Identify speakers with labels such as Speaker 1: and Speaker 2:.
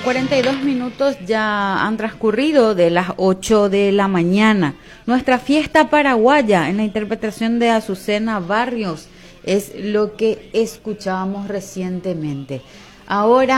Speaker 1: 42 minutos ya han transcurrido de las 8 de la mañana. Nuestra fiesta paraguaya en la interpretación de Azucena Barrios es lo que escuchábamos recientemente. Ahora